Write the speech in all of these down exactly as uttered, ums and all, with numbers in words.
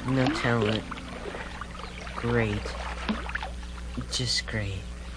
No talent. Great. Just great.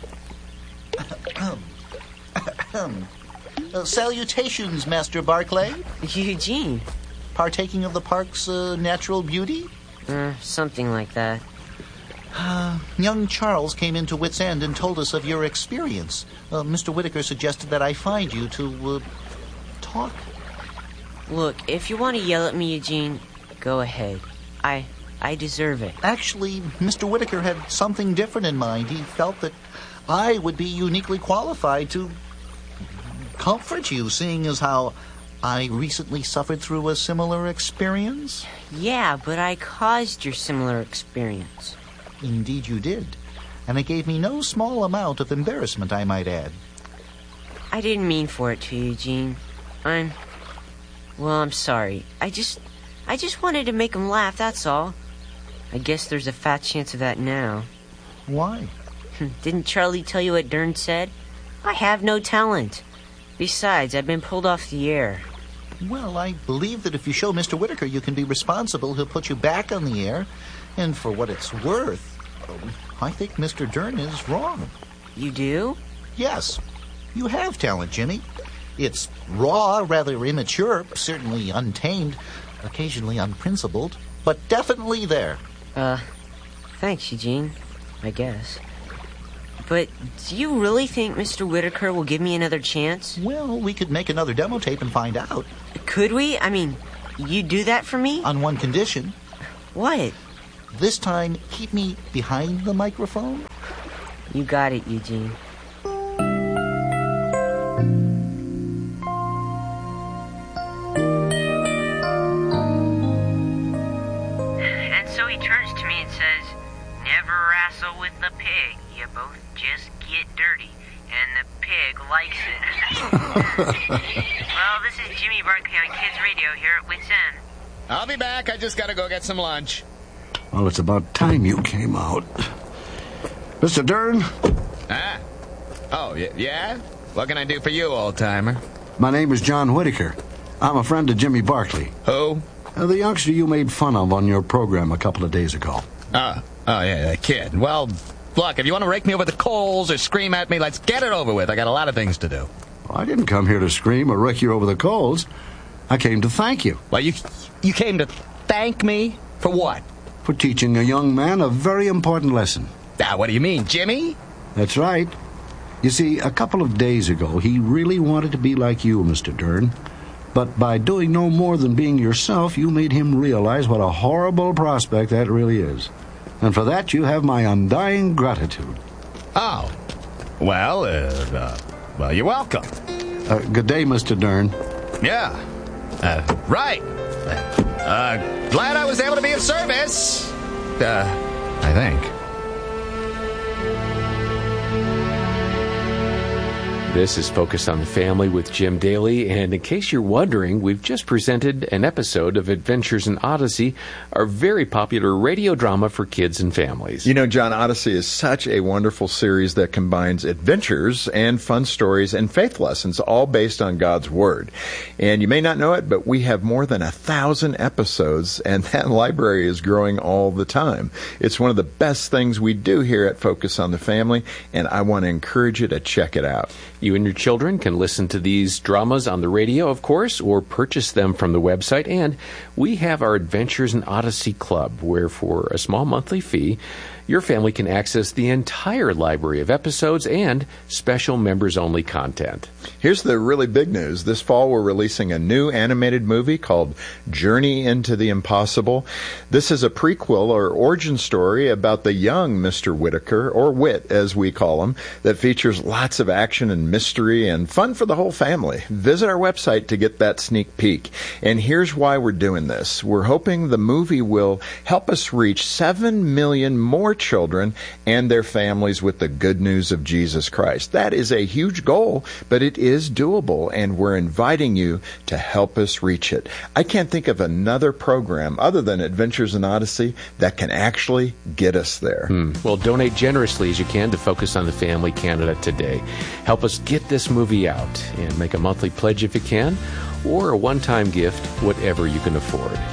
uh, salutations, Master Barclay. Eugene. Partaking of the park's uh, natural beauty? Uh, something like that. Uh, young Charles came into Wits End and told us of your experience. Uh, Mister Whitaker suggested that I find you to, uh, talk. Look, if you want to yell at me, Eugene, go ahead. I... I deserve it. Actually, Mister Whitaker had something different in mind. He felt that I would be uniquely qualified to comfort you, seeing as how I recently suffered through a similar experience. Yeah, but I caused your similar experience. Indeed you did. And it gave me no small amount of embarrassment, I might add. I didn't mean for it to, Eugene. I'm... Well, I'm sorry. I just... I just wanted to make him laugh, that's all. I guess there's a fat chance of that now. Why? Didn't Charlie tell you what Dern said? I have no talent. Besides, I've been pulled off the air. Well, I believe that if you show Mister Whitaker you can be responsible, he'll put you back on the air. And for what it's worth, I think Mister Dern is wrong. You do? Yes. You have talent, Jimmy. It's raw, rather immature, certainly untamed, occasionally unprincipled, but definitely there. Uh, thanks, Eugene, I guess. But do you really think Mister Whitaker will give me another chance? Well, we could make another demo tape and find out. Could we? I mean, you'd do that for me? On one condition. What? This time, keep me behind the microphone. You got it, Eugene. And so he turns to me and says, "Never wrestle with the pig. You both just get dirty. And the pig likes it." Well, this is Jimmy Barclay on Kids Radio here at Wits End. I'll be back. I just got to go get some lunch. Well, it's about time you came out. Mister Dern? Ah. Oh, y- yeah? What can I do for you, old-timer? My name is John Whitaker. I'm a friend of Jimmy Barclay. Who? Uh, the youngster you made fun of on your program a couple of days ago. Oh, oh yeah, that kid. Well, look, if you want to rake me over the coals or scream at me, let's get it over with. I got a lot of things to do. Well, I didn't come here to scream or rake you over the coals. I came to thank you. Well, you you came to thank me? For what? For teaching a young man a very important lesson. Ah, what do you mean, Jimmy? That's right. You see, a couple of days ago, he really wanted to be like you, Mister Dern. But by doing no more than being yourself, you made him realize what a horrible prospect that really is. And for that, you have my undying gratitude. Oh. Well, uh, uh well, you're welcome. Uh, good day, Mister Dern. Yeah. Uh, right. Uh, glad I was able to be of service. Uh, I think. This is Focus on the Family with Jim Daly, and in case you're wondering, we've just presented an episode of Adventures in Odyssey, our very popular radio drama for kids and families. You know, John, Odyssey is such a wonderful series that combines adventures and fun stories and faith lessons, all based on God's Word. And you may not know it, but we have more than a thousand episodes, and that library is growing all the time. It's one of the best things we do here at Focus on the Family, and I want to encourage you to check it out. You and your children can listen to these dramas on the radio, of course, or purchase them from the website. And we have our Adventures in Odyssey Club, where for a small monthly fee, your family can access the entire library of episodes and special members-only content. Here's the really big news. This fall, we're releasing a new animated movie called Journey into the Impossible. This is a prequel or origin story about the young Mister Whitaker, or Whit as we call him, that features lots of action and mystery and fun for the whole family. Visit our website to get that sneak peek. And here's why we're doing this. We're hoping the movie will help us reach seven million more children and their families with the good news of Jesus Christ. That is a huge goal, but it is doable, and we're inviting you to help us reach it. I can't think of another program other than Adventures in Odyssey that can actually get us there. Hmm. Well, donate generously as you can to Focus on the Family Canada today. Help us get this movie out, and make a monthly pledge if you can, or a one-time gift, whatever you can afford.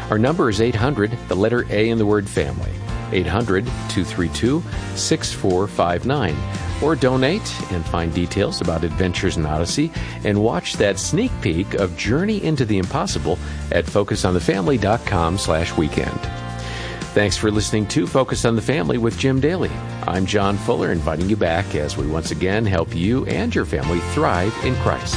Our number is eight hundred, the letter A in the word family. eight hundred, two three two, six four five nine. Or donate and find details about Adventures in Odyssey and watch that sneak peek of Journey into the Impossible at focus on the family dot com slash weekend. Thanks for listening to Focus on the Family with Jim Daly. I'm John Fuller, inviting you back as we once again help you and your family thrive in Christ.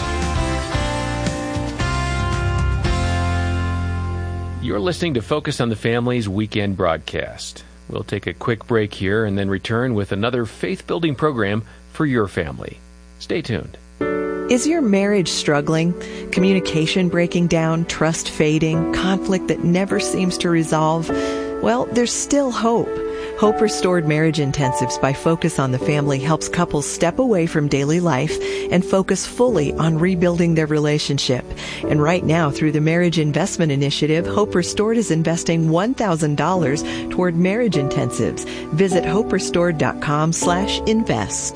You're listening to Focus on the Family's weekend broadcast. We'll take a quick break here and then return with another faith-building program for your family. Stay tuned. Is your marriage struggling? Communication breaking down, trust fading, conflict that never seems to resolve? Well, there's still hope. Hope Restored Marriage Intensives by Focus on the Family helps couples step away from daily life and focus fully on rebuilding their relationship. And right now, through the Marriage Investment Initiative, Hope Restored is investing one thousand dollars toward marriage intensives. Visit hope restored dot com slash invest.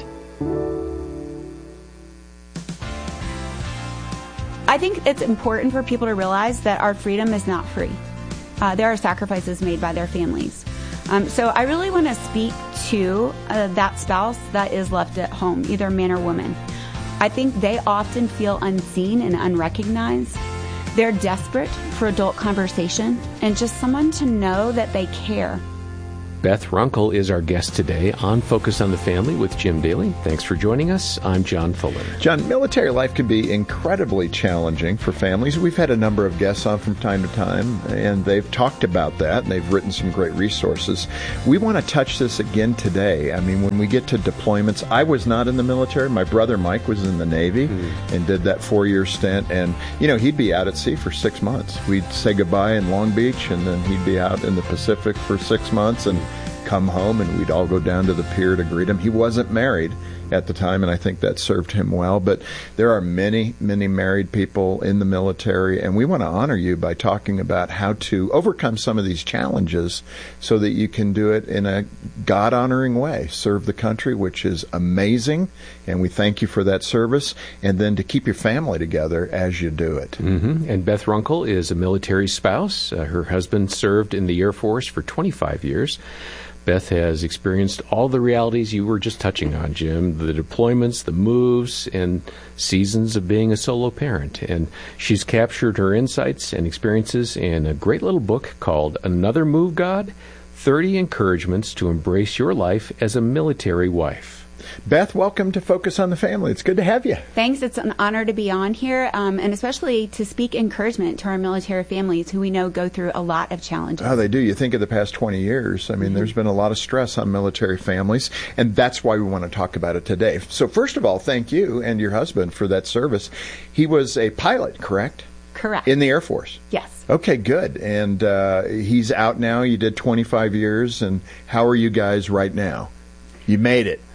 I think it's important for people to realize that our freedom is not free. Uh, there are sacrifices made by their families. Um, so I really want to speak to uh, that spouse that is left at home, either man or woman. I think they often feel unseen and unrecognized. They're desperate for adult conversation and just someone to know that they care. Beth Runkle is our guest today on Focus on the Family with Jim Daly. Thanks for joining us. I'm John Fuller. John, military life can be incredibly challenging for families. We've had a number of guests on from time to time, and they've talked about that, and they've written some great resources. We want to touch this again today. I mean, when we get to deployments, I was not in the military. My brother Mike was in the Navy mm. and did that four-year stint, and, you know, he'd be out at sea for six months. We'd say goodbye in Long Beach, and then he'd be out in the Pacific for six months, and come home, and we'd all go down to the pier to greet him. He wasn't married at the time, and I think that served him well. But there are many, many married people in the military, and we want to honor you by talking about how to overcome some of these challenges so that you can do it in a God-honoring way. Serve the country, which is amazing, and we thank you for that service, and then to keep your family together as you do it. Mm-hmm. And Beth Runkle is a military spouse. Uh, her husband served in the Air Force for twenty-five years. Beth has experienced all the realities you were just touching on, Jim, the deployments, the moves, and seasons of being a solo parent. And she's captured her insights and experiences in a great little book called Another Move, God, thirty Encouragements to Embrace Your Life as a Military Wife. Beth, welcome to Focus on the Family. It's good to have you. Thanks. It's an honor to be on here, um, and especially to speak encouragement to our military families who we know go through a lot of challenges. Oh, they do. You think of the past twenty years. I mean, mm-hmm. there's been a lot of stress on military families, and that's why we want to talk about it today. So first of all, thank you and your husband for that service. He was a pilot, correct? Correct. In the Air Force? Yes. Okay, good. And uh, he's out now. You did twenty-five years, and how are you guys right now? You made it.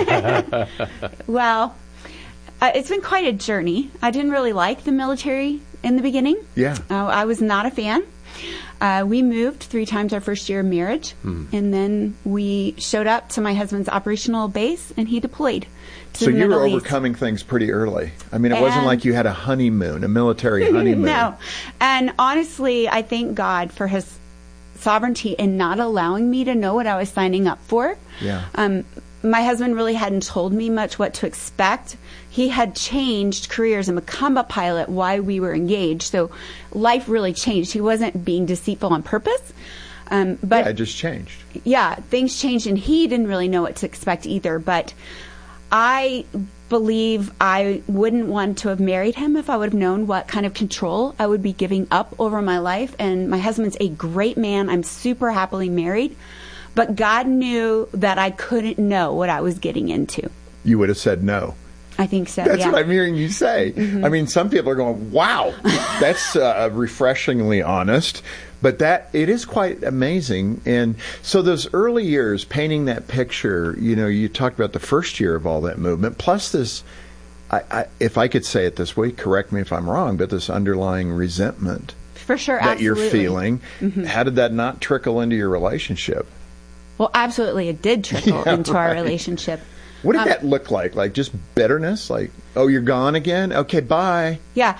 Well, uh, it's been quite a journey. I didn't really like the military in the beginning. Yeah. Uh, I was not a fan. Uh, we moved three times our first year of marriage, mm. and then we showed up to my husband's operational base, and he deployed to so the you Middle were East. Overcoming things pretty early. I mean, it and wasn't like you had a honeymoon, a military honeymoon. No. And honestly, I thank God for his sovereignty in not allowing me to know what I was signing up for. Yeah. Um, my husband really hadn't told me much what to expect. He had changed careers and become a pilot while we were engaged. So life really changed. He wasn't being deceitful on purpose. Um, but yeah, it just changed. Yeah, things changed, and he didn't really know what to expect either. But I believe I wouldn't want to have married him if I would have known what kind of control I would be giving up over my life. And my husband's a great man. I'm super happily married. But God knew that I couldn't know what I was getting into. You would have said no. I think so, That's yeah. what I'm hearing you say. Mm-hmm. I mean, some people are going, wow, that's uh, refreshingly honest. But that it is quite amazing. And so those early years, painting that picture, you know, you talked about the first year of all that movement, plus this, I, I, if I could say it this way, correct me if I'm wrong, but this underlying resentment For sure, that absolutely. you're feeling. Mm-hmm. How did that not trickle into your relationship? Well, absolutely, it did trickle yeah, into right. our relationship. What did um, that look like? Like just bitterness? Like, oh, you're gone again? Okay, bye. Yeah.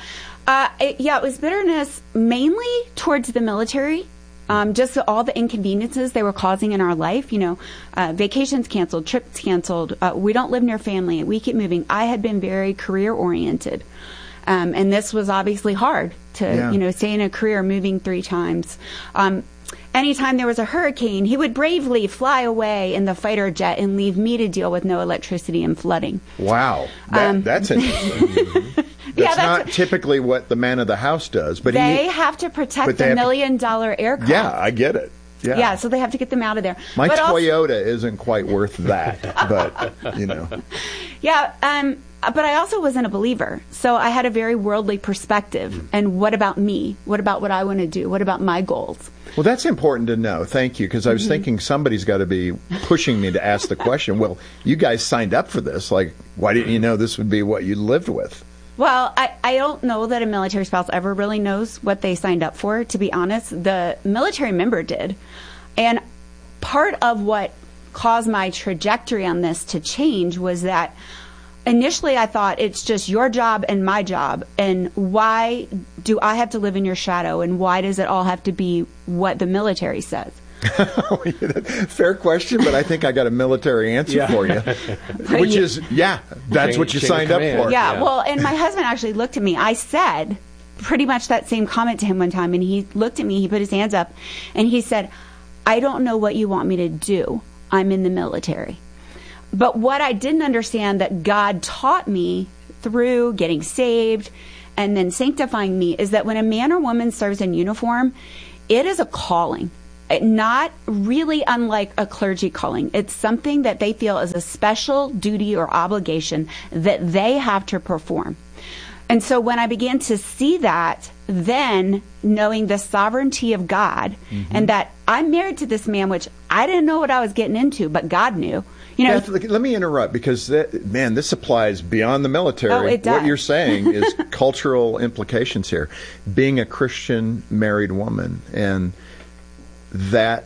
Uh, it, yeah, it was bitterness mainly towards the military. Um, just all the inconveniences they were causing in our life. You know, uh, vacations canceled, trips canceled. Uh, we don't live near family. We keep moving. I had been very career oriented. Um, and this was obviously hard to, Yeah. you know, stay in a career moving three times. Um, anytime there was a hurricane, he would bravely fly away in the fighter jet and leave me to deal with no electricity and flooding. Wow. That, Um, that's interesting. That's, Yeah, that's not what- typically what the man of the house does. But They he, have to protect but they the have to- million dollar aircraft. yeah, I get it. Yeah. Yeah, so they have to get them out of there. My But also- Toyota isn't quite worth that, but, you know. Yeah, um, but I also wasn't a believer. So I had a very worldly perspective. And what about me? What about what I want to do? What about my goals? Well, that's important to know. Thank you, because I was Mm-hmm. thinking somebody's got to be pushing me to ask the question. Well, you guys signed up for this. Like, why didn't you know this would be what you lived with? Well, I, I don't know that a military spouse ever really knows what they signed up for, to be honest. The military member did. And part of what caused my trajectory on this to change was that initially I thought it's just your job and my job. And why do I have to live in your shadow? And why does it all have to be what the military says? Fair question, but I think I got a military answer for you, which you- is, yeah, that's Chain- what you chain of signed up command. for. Yeah, Yeah. well, and my husband actually looked at me. I said pretty much that same comment to him one time, and he looked at me, he put his hands up, and he said, I don't know what you want me to do. I'm in the military. But what I didn't understand that God taught me through getting saved and then sanctifying me is that when a man or woman serves in uniform, it is a calling. It- Not really unlike a clergy calling. It's something that they feel is a special duty or obligation that they have to perform. And so when I began to see that, then knowing the sovereignty of God and that I'm married to this man, which I didn't know what I was getting into, but God knew. You know, Beth, look, let me interrupt because, that, man, this applies beyond the military. Oh, it What does. you're saying is cultural implications here. Being a Christian married woman and that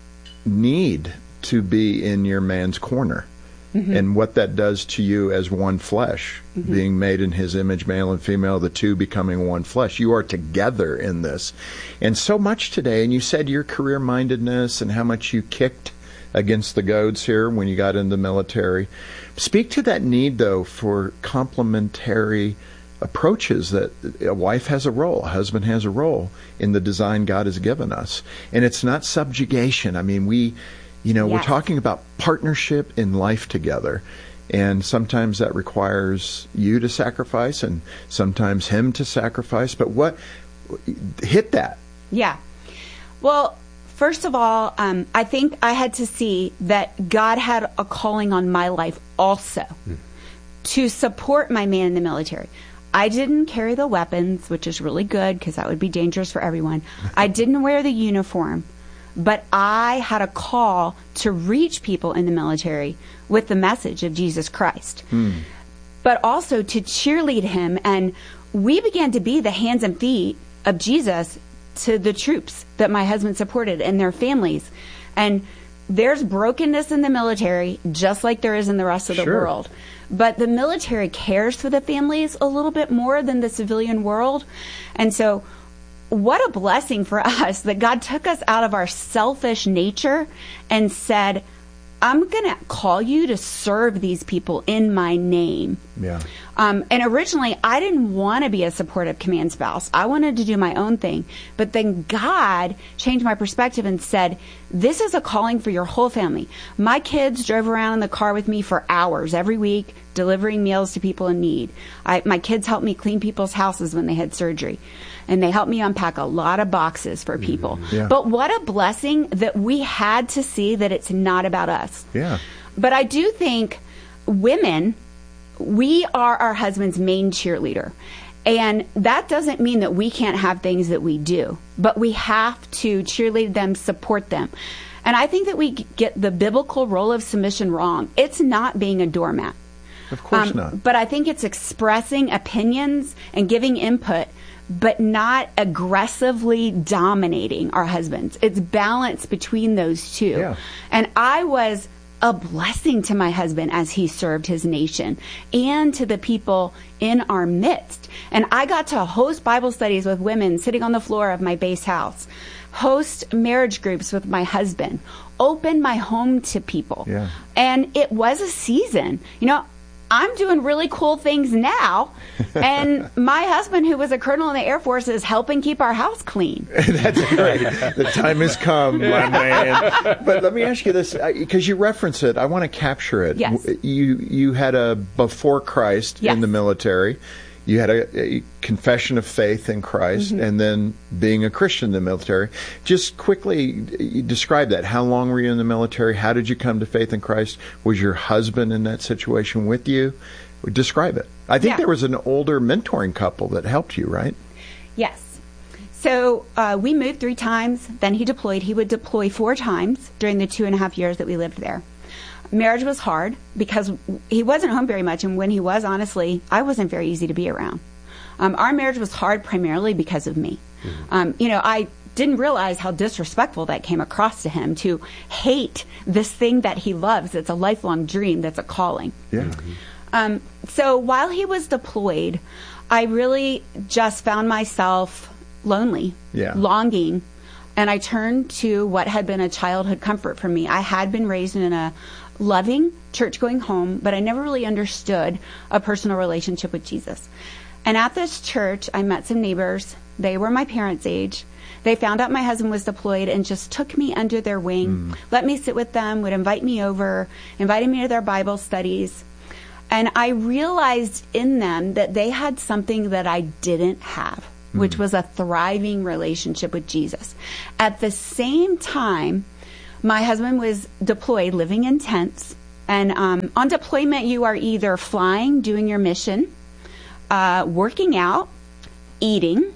need to be in your man's corner. Mm-hmm. And what that does to you as one flesh, mm-hmm. being made in his image, male and female, the two becoming one flesh. You are together in this. And so much today, and you said your career-mindedness and how much you kicked against the goads here when you got in the military. Speak to that need, though, for complementary approaches, that a wife has a role, a husband has a role in the design God has given us. And it's not subjugation. I mean, we... You know, Yes. we're talking about partnership in life together. And sometimes that requires you to sacrifice and sometimes him to sacrifice. But what, hit that. Yeah. Well, first of all, um, I think I had to see that God had a calling on my life also mm. to support my man in the military. I didn't carry the weapons, which is really good because that would be dangerous for everyone. I didn't wear the uniform. But I had a call to reach people in the military with the message of Jesus Christ, mm. but also to cheerlead him. And we began to be the hands and feet of Jesus to the troops that my husband supported and their families. And there's brokenness in the military, just like there is in the rest of the Sure. world. But the military cares for the families a little bit more than the civilian world. And so what a blessing for us that God took us out of our selfish nature and said, I'm going to call you to serve these people in my name. Yeah. Um, and originally, I didn't want to be a supportive command spouse. I wanted to do my own thing. But then God changed my perspective and said, this is a calling for your whole family. My kids drove around in the car with me for hours every week, delivering meals to people in need. I, my kids helped me clean people's houses when they had surgery. And they helped me unpack a lot of boxes for people. Mm-hmm. Yeah. But what a blessing that we had to see that it's not about us. Yeah. But I do think women, we are our husband's main cheerleader. And that doesn't mean that we can't have things that we do, but we have to cheerlead them, support them. And I think that we get the biblical role of submission wrong. It's not being a doormat. Of course Um, not. But I think it's expressing opinions and giving input, but not aggressively dominating our husbands. It's balance between those two. Yeah. And I was a blessing to my husband as he served his nation and to the people in our midst. And I got to host Bible studies with women sitting on the floor of my base house, host marriage groups with my husband, open my home to people. Yeah. And it was a season. You know, I'm doing really cool things now, and my husband, who was a colonel in the Air Force, is helping keep our house clean. That's great. The time has come, my man. But let me ask you this, because you reference it, I want to capture it. Yes. You you had a before Christ Yes. in the military. You had a, a confession of faith in Christ, Mm-hmm. and then being a Christian in the military. Just quickly describe that. How long were you in the military? How did you come to faith in Christ? Was your husband in that situation with you? Describe it. I think Yeah. there was an older mentoring couple that helped you, right? Yes. So uh, we moved three times. Then he deployed. He would deploy four times during the two and a half years that we lived there. Marriage was hard because he wasn't home very much, and when he was, honestly, I wasn't very easy to be around. Um, our marriage was hard primarily because of me. Mm-hmm. Um, you know, I didn't realize how disrespectful that came across to him, to hate this thing that he loves. It's a lifelong dream. That's a calling. Yeah. Mm-hmm. Um, so while he was deployed, I really just found myself lonely, Yeah. longing, and I turned to what had been a childhood comfort for me. I had been raised in a loving, church-going home, but I never really understood a personal relationship with Jesus. And at this church, I met some neighbors. They were my parents' age. They found out my husband was deployed and just took me under their wing, mm. let me sit with them, would invite me over, invited me to their Bible studies. And I realized in them that they had something that I didn't have, mm. which was a thriving relationship with Jesus. At the same time, my husband was deployed, living in tents. And um, on deployment, you are either flying, doing your mission, uh, working out, eating.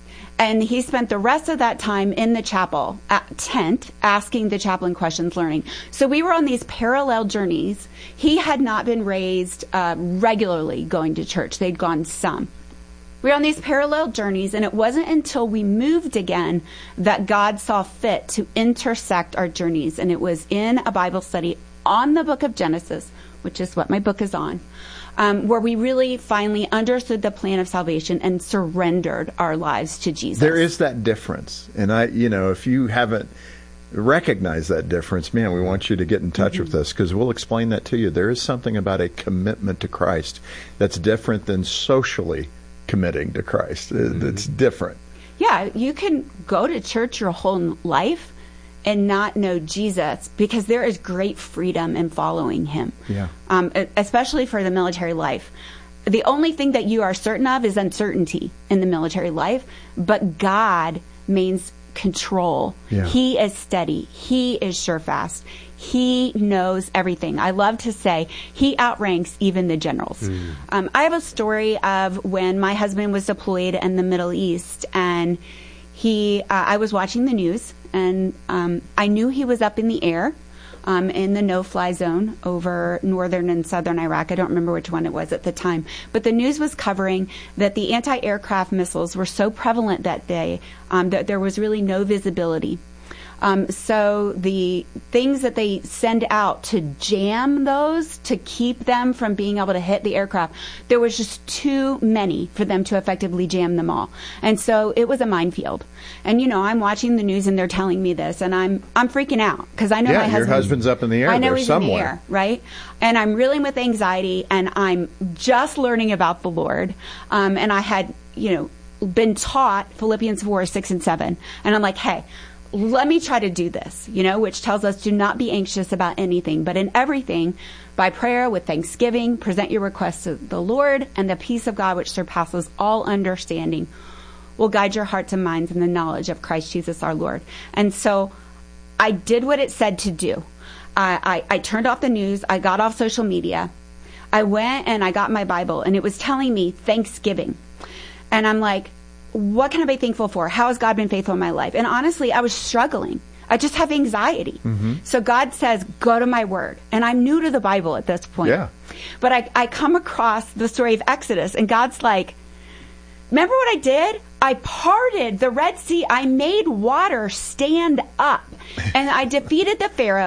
And he spent the rest of that time in the chapel, at tent, asking the chaplain questions, learning. So we were on these parallel journeys. He had not been raised uh, regularly going to church. They'd gone some. We were on these parallel journeys, and it wasn't until we moved again that God saw fit to intersect our journeys. And it was in a Bible study on the book of Genesis, which is what my book is on, um, where we really finally understood the plan of salvation and surrendered our lives to Jesus. There is that difference. And I, you know, if you haven't recognized that difference, man, we want you to get in touch mm-hmm. with us, because we'll explain that to you. There is something about a commitment to Christ that's different than socially committing to Christ. Mm-hmm. It's different. Yeah, you can go to church your whole life and not know Jesus, because there is great freedom in following him. Yeah. Um, especially for the military life. The only thing that you are certain of is uncertainty in the military life, but God means control. Yeah. He is steady. He is surefast. He knows everything. I love to say he outranks even the generals. Mm. Um, I have a story of when my husband was deployed in the Middle East, and he, uh, I was watching the news, and um, I knew he was up in the air um, in the no-fly zone over northern and southern Iraq. I don't remember which one it was at the time. But the news was covering that the anti-aircraft missiles were so prevalent that day um, that there was really no visibility. Um, so the things that they send out to jam those, to keep them from being able to hit the aircraft, there was just too many for them to effectively jam them all. And so it was a minefield. And, you know, I'm watching the news and they're telling me this, and I'm I'm freaking out, because I know yeah, my husband. your husband's up in the air. I know there he's somewhere. in the air, right? And I'm reeling with anxiety, and I'm just learning about the Lord. Um, and I had, you know, been taught Philippians four, six, and seven. And I'm like, hey, let me try to do this, you know, which tells us do not be anxious about anything, but in everything, by prayer with thanksgiving, present your requests to the Lord, and the peace of God, which surpasses all understanding, will guide your hearts and minds in the knowledge of Christ Jesus our Lord. And so I did what it said to do. I, I, I turned off the news. I got off social media. I went and I got my Bible, and it was telling me Thanksgiving. And I'm like, what can I be thankful for? How has God been faithful in my life? And honestly, I was struggling. I just have anxiety. Mm-hmm. So God says, go to my word. And I'm new to the Bible at this point. Yeah. But I, I come across the story of Exodus, and God's like, remember what I did? I parted the Red Sea. I made water stand up. And I defeated the Pharaoh,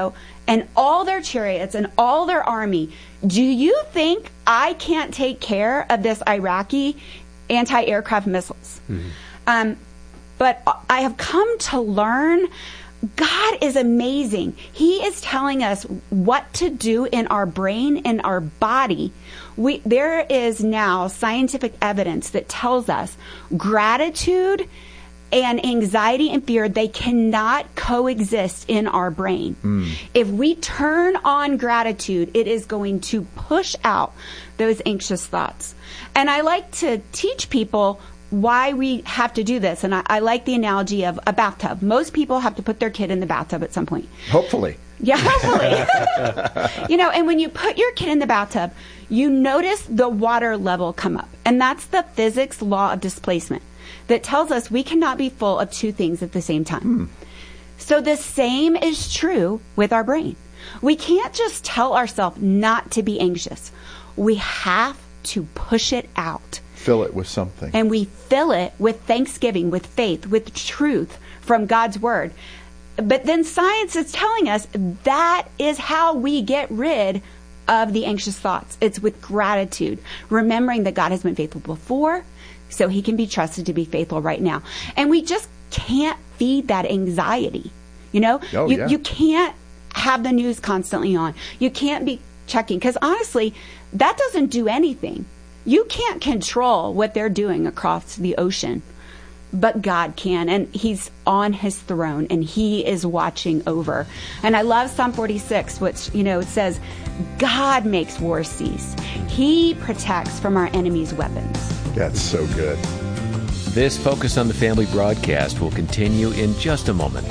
and all their chariots and all their army. Do you think I can't take care of this Iraqi anti-aircraft missiles? Mm-hmm. Um, but I have come to learn God is amazing. He is telling us what to do in our brain, in our body. We, there is now scientific evidence that tells us gratitude and anxiety and fear, they cannot coexist in our brain. Mm. If we turn on gratitude, it is going to push out those anxious thoughts. And I like to teach people why we have to do this. And I, I like the analogy of a bathtub. Most people have to put their kid in the bathtub at some point. Hopefully. Yeah, hopefully. You know, and when you put your kid in the bathtub, you notice the water level come up. And that's the physics law of displacement that tells us we cannot be full of two things at the same time. Hmm. So the same is true with our brain. We can't just tell ourselves not to be anxious. We have to push it out. Fill it with something. And we fill it with thanksgiving, with faith, with truth from God's word. But then science is telling us that is how we get rid of the anxious thoughts. It's with gratitude, remembering that God has been faithful before, so he can be trusted to be faithful right now. And we just can't feed that anxiety. You know, oh, you, yeah. you can't have the news constantly on. You can't be checking, because honestly, that doesn't do anything. You can't control what they're doing across the ocean, but God can, and he's on his throne, and he is watching over. And I love Psalm forty-six, which, you know, it says, God makes war cease. He protects from our enemies' weapons. That's so good. This Focus on the Family broadcast will continue in just a moment.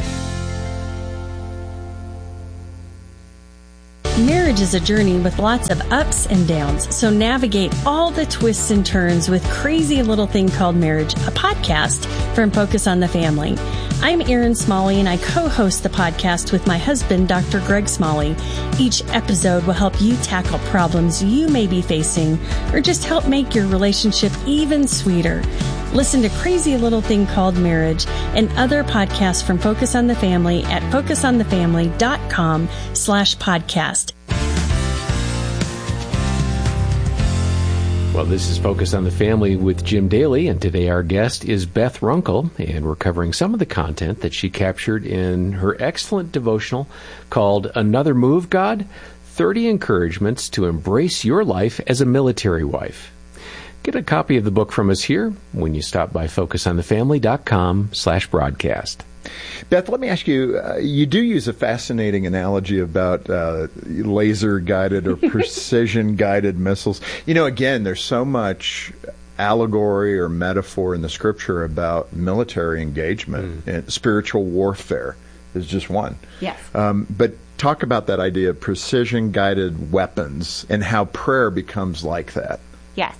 Marriage is a journey with lots of ups and downs, so navigate all the twists and turns with Crazy Little Thing Called Marriage, a podcast from Focus on the Family. I'm Erin Smalley, and I co-host the podcast with my husband, Doctor Greg Smalley. Each episode will help you tackle problems you may be facing, or just help make your relationship even sweeter. Listen to Crazy Little Thing Called Marriage and other podcasts from Focus on the Family at focusonthefamily.com slash podcast. Well, this is Focus on the Family with Jim Daly, and today our guest is Beth Runkle, and we're covering some of the content that she captured in her excellent devotional called Another Move, God, thirty Encouragements to Embrace Your Life as a Military Wife. Get a copy of the book from us here when you stop by focusonthefamily.com slash broadcast. Beth, let me ask you, uh, you do use a fascinating analogy about uh, laser-guided or precision-guided missiles. You know, again, there's so much allegory or metaphor in the Scripture about military engagement, mm. and spiritual warfare is just one. Yes. Um, but talk about that idea of precision-guided weapons and how prayer becomes like that. Yes.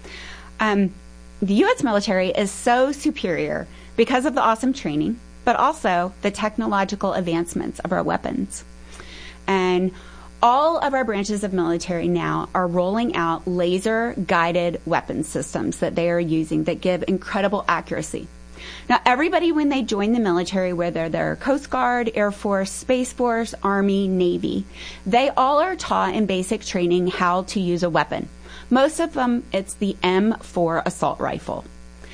Um, the U S military is so superior because of the awesome training, but also the technological advancements of our weapons. And all of our branches of military now are rolling out laser-guided weapon systems that they are using that give incredible accuracy. Now, everybody, when they join the military, whether they're Coast Guard, Air Force, Space Force, Army, Navy, they all are taught in basic training how to use a weapon. Most of them, it's the M four assault rifle.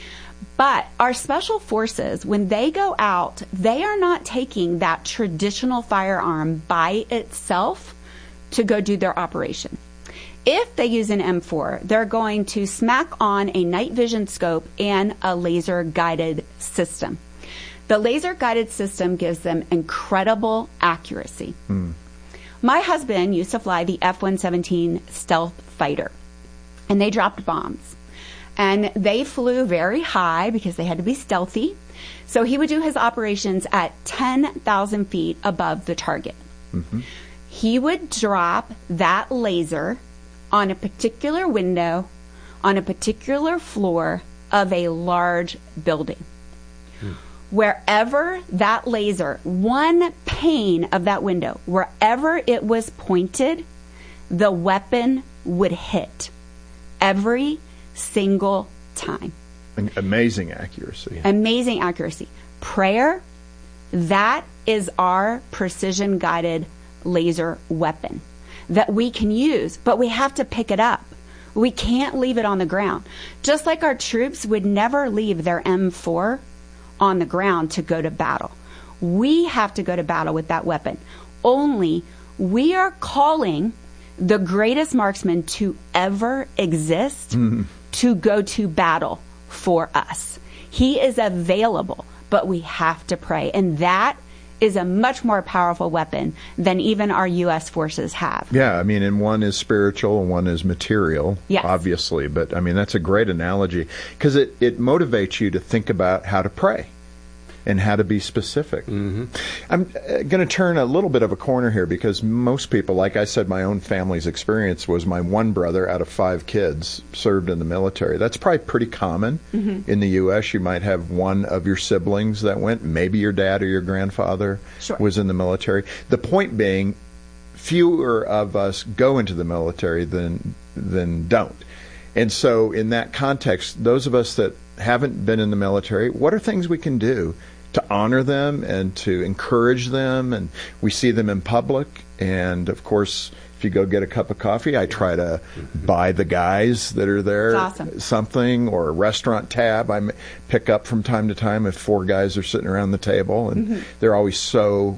But our special forces, when they go out, they are not taking that traditional firearm by itself to go do their operation. If they use an M four, they're going to smack on a night vision scope and a laser-guided system. The laser-guided system gives them incredible accuracy. Hmm. My husband used to fly the F one seventeen stealth fighter, and they dropped bombs. And they flew very high because they had to be stealthy. So he would do his operations at ten thousand feet above the target. Mm-hmm. He would drop that laser on a particular window, on a particular floor of a large building. Mm. Wherever that laser, one pane of that window, wherever it was pointed, the weapon would hit every single time. Amazing accuracy. Amazing accuracy. Prayer, that is our precision-guided laser weapon that we can use, but we have to pick it up. We can't leave it on the ground. Just like our troops would never leave their M four on the ground to go to battle. We have to go to battle with that weapon. Only we are calling the greatest marksman to ever exist mm-hmm. to go to battle for us. He is available, but we have to pray. And that is a much more powerful weapon than even our U S forces have. Yeah, I mean, and one is spiritual and one is material, yes. obviously. But, I mean, that's a great analogy because it, it motivates you to think about how to pray and how to be specific. Mm-hmm. I'm uh, going to turn a little bit of a corner here because most people, like I said, my own family's experience was my one brother out of five kids served in the military. That's probably pretty common mm-hmm. in the U S. You might have one of your siblings that went. Maybe your dad or your grandfather sure. was in the military. The point being, fewer of us go into the military than than don't. And so in that context, those of us that haven't been in the military, what are things we can do to honor them and to encourage them? And we see them in public. And, of course, if you go get a cup of coffee, I try to mm-hmm. buy the guys that are there awesome. something, or a restaurant tab I pick up from time to time if four guys are sitting around the table. And mm-hmm. they're always so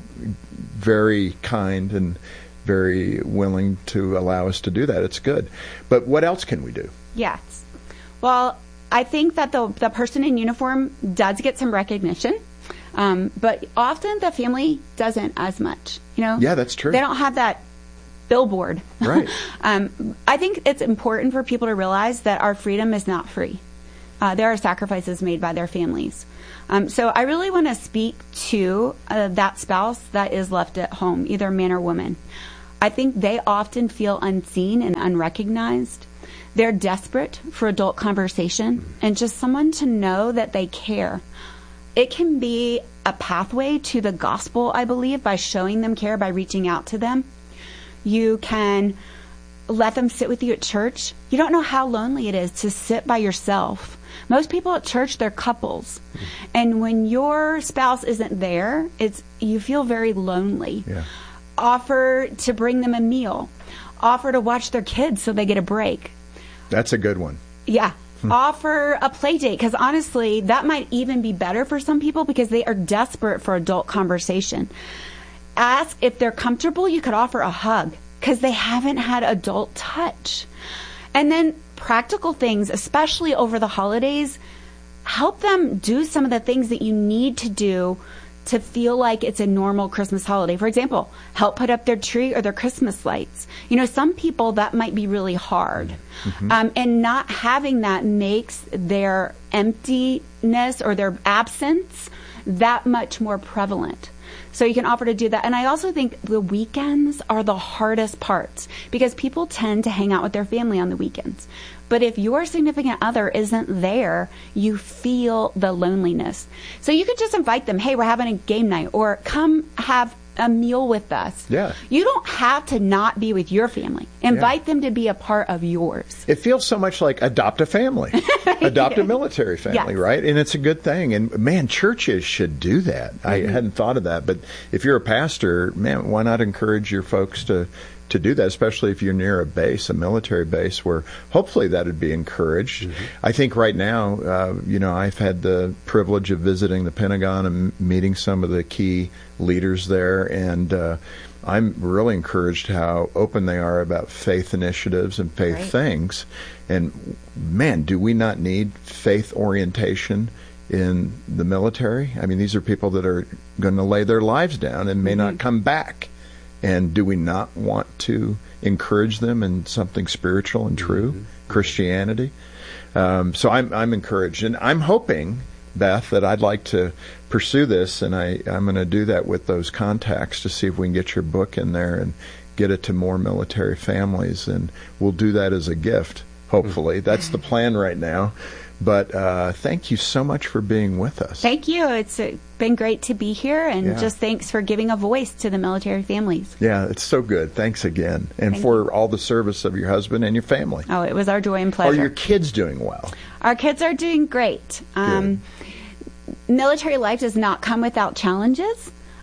very kind and very willing to allow us to do that. It's good. But what else can we do? Yes. Well, I think that the the person in uniform does get some recognition, um, but often the family doesn't as much. You know? Yeah, that's true. They don't have that billboard. Right. um, I think it's important for people to realize that our freedom is not free. Uh, there are sacrifices made by their families. Um, so I really want to speak to uh, that spouse that is left at home, either man or woman. I think they often feel unseen and unrecognized. They're desperate for adult conversation and just someone to know that they care. It can be a pathway to the gospel, I believe, by showing them care, by reaching out to them. You can let them sit with you at church. You don't know how lonely it is to sit by yourself. Most people at church, they're couples. And when your spouse isn't there, it's you feel very lonely. Yeah. Offer to bring them a meal. Offer to watch their kids so they get a break. That's a good one. Yeah. Hmm. Offer a play date, because honestly, that might even be better for some people because they are desperate for adult conversation. Ask if they're comfortable. You could offer a hug because they haven't had adult touch. And then practical things, especially over the holidays, help them do some of the things that you need to do to feel like it's a normal Christmas holiday. For example, help put up their tree or their Christmas lights. You know, some people that might be really hard. Mm-hmm. Um, and not having that makes their emptiness or their absence that much more prevalent. So you can offer to do that. And I also think the weekends are the hardest parts because people tend to hang out with their family on the weekends. But if your significant other isn't there, you feel the loneliness. So you could just invite them, hey, we're having a game night, or come have a meal with us. Yeah. You don't have to not be with your family. Invite yeah. them to be a part of yours. It feels so much like adopt a family, adopt a military family, yes. right? And it's a good thing. And man, churches should do that. Mm-hmm. I hadn't thought of that. But if you're a pastor, man, why not encourage your folks to to do that, especially if you're near a base, a military base, where hopefully that would be encouraged. Mm-hmm. I think right now, uh, you know, I've had the privilege of visiting the Pentagon and meeting some of the key leaders there, and uh, I'm really encouraged how open they are about faith initiatives and faith right. things. And man, do we not need faith orientation in the military? I mean, these are people that are going to lay their lives down and may mm-hmm. not come back. And do we not want to encourage them in something spiritual and true, mm-hmm. Christianity? Um, so I'm I'm encouraged, and I'm hoping, Beth, that I'd like to pursue this, and I, I'm going to do that with those contacts to see if we can get your book in there and get it to more military families, and we'll do that as a gift, hopefully. Mm-hmm. That's the plan right now. But uh, thank you so much for being with us. Thank you. It's uh, been great to be here, and yeah. just thanks for giving a voice to the military families. Yeah, it's so good. Thanks again. And thank for you. all the service of your husband and your family. Oh, it was our joy and pleasure. Are your kids doing well? Our kids are doing great. Um, military life does not come without challenges.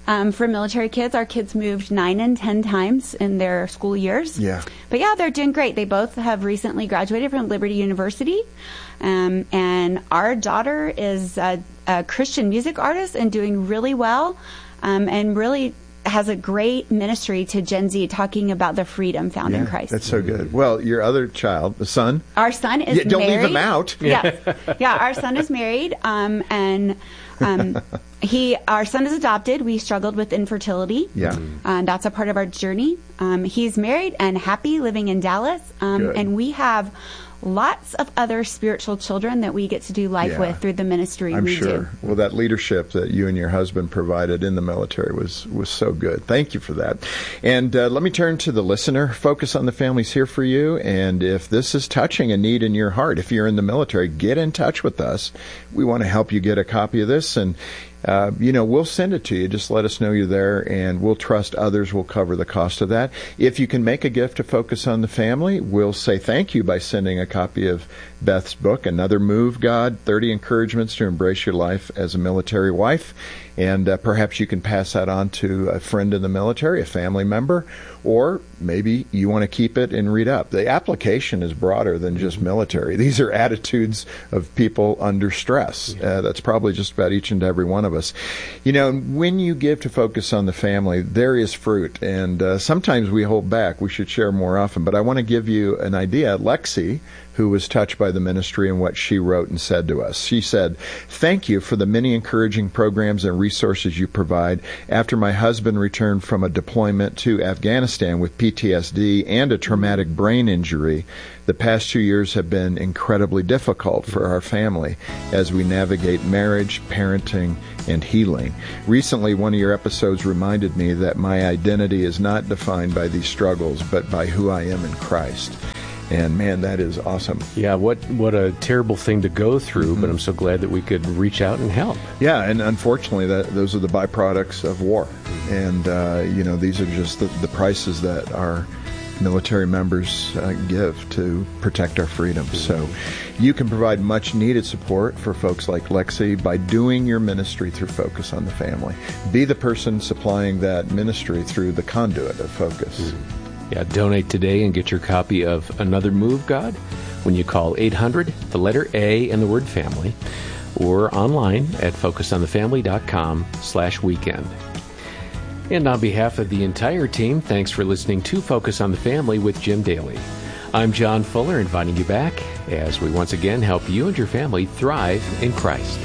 Um, for military kids, our kids moved nine and ten times in their school years. Yeah. But yeah, they're doing great. They both have recently graduated from Liberty University. Um, and our daughter is a, a Christian music artist and doing really well, um, and really has a great ministry to Gen Z talking about the freedom found yeah, in Christ. That's so good. Well, your other child, the son. Our son is yeah, don't married. Don't leave him out. Yeah. Yeah, our son is married, um, and um, he, our son is adopted. We struggled with infertility. Yeah. And that's a part of our journey. Um, he's married and happy living in Dallas. Um, Good. And we have lots of other spiritual children that we get to do life Yeah. with through the ministry I'm we sure. do. Well, that leadership that you and your husband provided in the military was, was so good. Thank you for that. And uh, let me turn to the listener. Focus on the Family's here for you. And if this is touching a need in your heart, if you're in the military, get in touch with us. We want to help you get a copy of this. And Uh, you know, we'll send it to you. Just let us know you're there, and we'll trust others will cover the cost of that. If you can make a gift to Focus on the Family, we'll say thank you by sending a copy of Beth's book, Another Move, God, thirty Encouragements to Embrace Your Life as a Military Wife. And uh, perhaps you can pass that on to a friend in the military, a family member, or maybe you want to keep it and read up. The application is broader than just military. These are attitudes of people under stress. Uh, that's probably just about each and every one of us. You know, when you give to Focus on the Family, there is fruit, and uh, sometimes we hold back. We should share more often, but I want to give you an idea. Lexi, who was touched by the ministry and what she wrote and said to us. She said, "Thank you for the many encouraging programs and resources you provide. After my husband returned from a deployment to Afghanistan with P T S D and a traumatic brain injury, the past two years have been incredibly difficult for our family as we navigate marriage, parenting, and healing. Recently, one of your episodes reminded me that my identity is not defined by these struggles, but by who I am in Christ." And man, that is awesome. Yeah, what what a terrible thing to go through, mm-hmm. but I'm so glad that we could reach out and help. Yeah, and unfortunately, that those are the byproducts of war. And, uh, you know, these are just the, the prices that our military members uh, give to protect our freedom. So you can provide much needed support for folks like Lexi by doing your ministry through Focus on the Family. Be the person supplying that ministry through the conduit of Focus. Mm-hmm. Yeah, donate today and get your copy of Another Move, God when you call eight hundred, the letter A, and the word family, or online at focus on the family dot com slash weekend. And on behalf of the entire team, thanks for listening to Focus on the Family with Jim Daly. I'm John Fuller, inviting you back as we once again help you and your family thrive in Christ.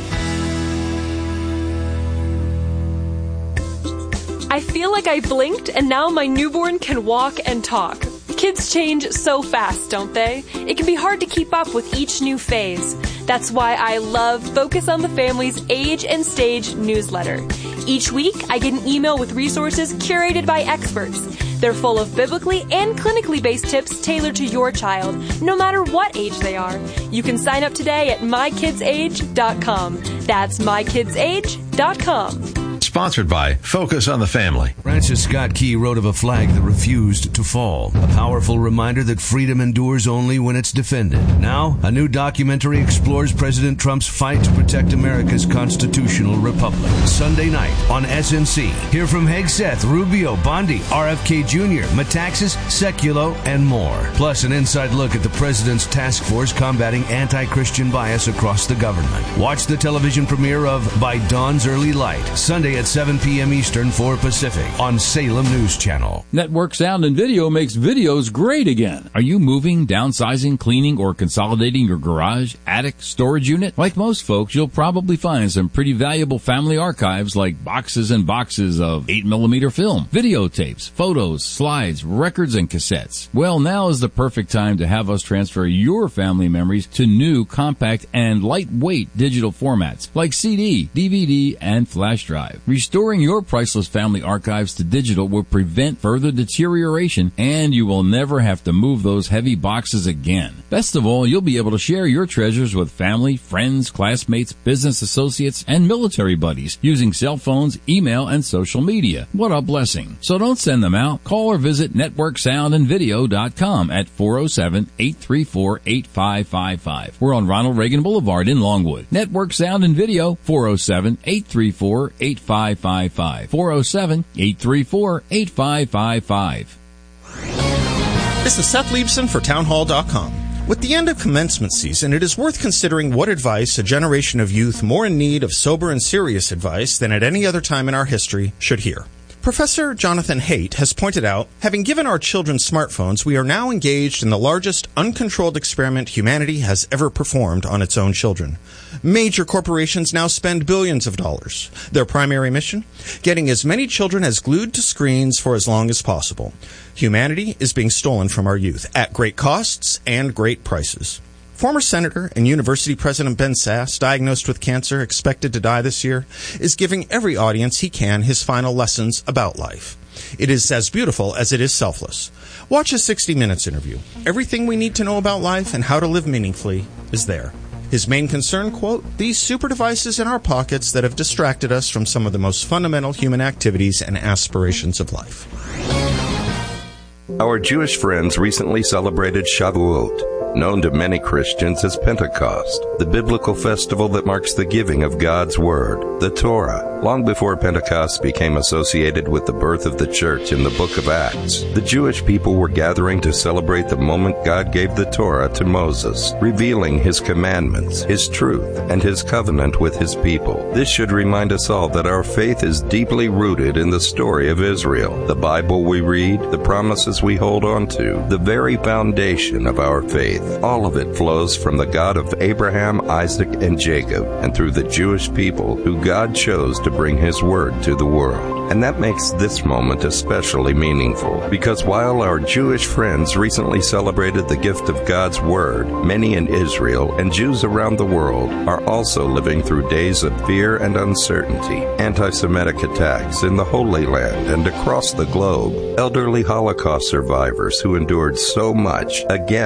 I feel like I blinked and now my newborn can walk and talk. Kids change so fast, don't they? It can be hard to keep up with each new phase. That's why I love Focus on the Family's Age and Stage newsletter. Each week, I get an email with resources curated by experts. They're full of biblically and clinically based tips tailored to your child, no matter what age they are. You can sign up today at my kids age dot com. That's my kids age dot com. Sponsored by Focus on the Family. Francis Scott Key wrote of a flag that refused to fall. A powerful reminder that freedom endures only when it's defended. Now, a new documentary explores President Trump's fight to protect America's constitutional republic. Sunday night on S N C. Hear from Hegseth, Rubio, Bondi, R F K Junior, Metaxas, Sekulow, and more. Plus, an inside look at the president's task force combating anti-Christian bias across the government. Watch the television premiere of By Dawn's Early Light, Sunday at seven p.m. Eastern, four Pacific, on Salem News Channel. Network Sound and Video makes videos great again. Are you moving, downsizing, cleaning, or consolidating your garage, attic, storage unit? Like most folks, you'll probably find some pretty valuable family archives like boxes and boxes of eight millimeter film, videotapes, photos, slides, records, and cassettes. Well, now is the perfect time to have us transfer your family memories to new, compact, and lightweight digital formats like C D, D V D, and flash drive. Restoring your priceless family archives to digital will prevent further deterioration, and you will never have to move those heavy boxes again. Best of all, you'll be able to share your treasures with family, friends, classmates, business associates, and military buddies using cell phones, email, and social media. What a blessing. So don't send them out. Call or visit network sound and video dot com at four oh seven, eight three four, eight five five five. We're on Ronald Reagan Boulevard in Longwood. Network Sound and Video, four oh seven, eight three four, eight five five five. five five five. four oh seven, eight three four, eight five five five. This is Seth Liebson for townhall dot com. With the end of commencement season, it is worth considering what advice a generation of youth more in need of sober and serious advice than at any other time in our history should hear. Professor Jonathan Haidt has pointed out, having given our children smartphones, we are now engaged in the largest uncontrolled experiment humanity has ever performed on its own children. Major corporations now spend billions of dollars. Their primary mission? Getting as many children as glued to screens for as long as possible. Humanity is being stolen from our youth at great costs and great prices. Former Senator and University President Ben Sasse, diagnosed with cancer, expected to die this year, is giving every audience he can his final lessons about life. It is as beautiful as it is selfless. Watch his sixty minutes interview. Everything we need to know about life and how to live meaningfully is there. His main concern, quote, these super devices in our pockets that have distracted us from some of the most fundamental human activities and aspirations of life. Our Jewish friends recently celebrated Shavuot, known to many Christians as Pentecost, the biblical festival that marks the giving of God's Word, the Torah. Long before Pentecost became associated with the birth of the church in the book of Acts, the Jewish people were gathering to celebrate the moment God gave the Torah to Moses, revealing his commandments, his truth, and his covenant with his people. This should remind us all that our faith is deeply rooted in the story of Israel, the Bible we read, the promises we hold on to, the very foundation of our faith. All of it flows from the God of Abraham, Isaac, and Jacob, and through the Jewish people who God chose to bring his word to the world. And that makes this moment especially meaningful, because while our Jewish friends recently celebrated the gift of God's word, many in Israel and Jews around the world are also living through days of fear and uncertainty, anti-Semitic attacks in the Holy Land and across the globe, elderly Holocaust survivors who endured so much, again